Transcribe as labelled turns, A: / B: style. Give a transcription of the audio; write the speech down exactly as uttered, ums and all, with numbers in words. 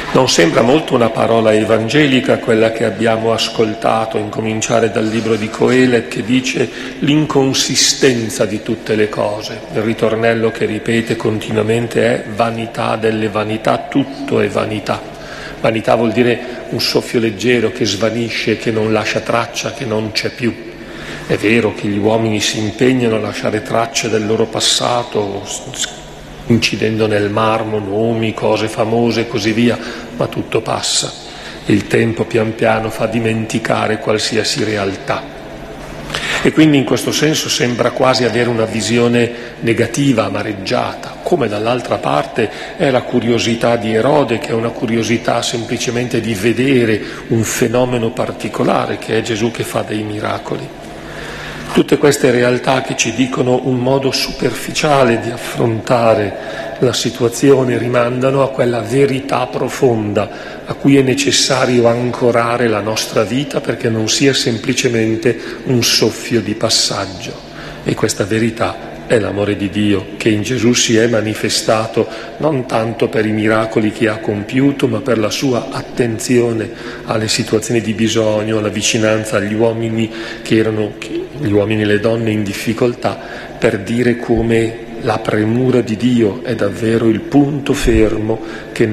A: Non sembra molto una parola evangelica quella che abbiamo ascoltato, incominciare dal libro di Coelet che dice l'inconsistenza di tutte le cose. Il ritornello che ripete continuamente è vanità delle vanità, tutto è vanità. Vanità vuol dire un soffio leggero che svanisce, che non lascia traccia, che non c'è più. È vero che gli uomini si impegnano a lasciare tracce del loro passato, incidendo nel marmo nomi, cose famose e così via, ma tutto passa. Il tempo pian piano fa dimenticare qualsiasi realtà. E quindi in questo senso sembra quasi avere una visione negativa, amareggiata, come dall'altra parte è la curiosità di Erode, che è una curiosità semplicemente di vedere un fenomeno particolare, che è Gesù che fa dei miracoli. Tutte queste realtà che ci dicono un modo superficiale di affrontare la situazione rimandano a quella verità profonda a cui è necessario ancorare la nostra vita perché non sia semplicemente un soffio di passaggio. E questa verità è l'amore di Dio che in Gesù si è manifestato non tanto per i miracoli che ha compiuto, ma per la sua attenzione alle situazioni di bisogno, alla vicinanza agli uomini che erano gli uomini e le donne in difficoltà, per dire come la premura di Dio è davvero il punto fermo che